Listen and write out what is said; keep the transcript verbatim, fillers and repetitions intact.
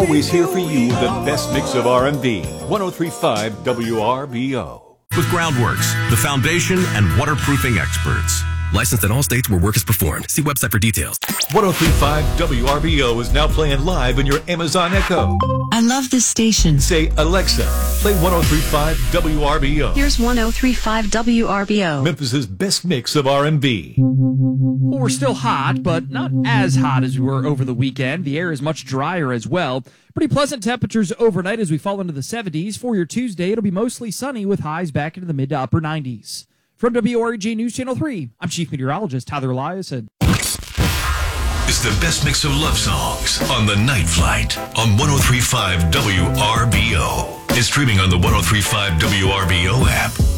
always here for you with the best mix of R and B. ten thirty-five W R B O. With Groundworks, the foundation and waterproofing experts. Licensed in all states where work is performed. See website for details. ten thirty-five W R B O is now playing live in your Amazon Echo. I love this station. Say, Alexa, play ten thirty-five W R B O. Here's ten thirty-five W R B O. Memphis's best mix of R and B. Well, we're still hot, but not as hot as we were over the weekend. The air is much drier as well. Pretty pleasant temperatures overnight as we fall into the seventies. For your Tuesday, it'll be mostly sunny with highs back into the mid to upper nineties. From W R E G News Channel three, I'm Chief Meteorologist Tyler Eliason. It's the best mix of love songs on The Night Flight on ten thirty-five W R B O. It's streaming on the ten thirty-five W R B O app.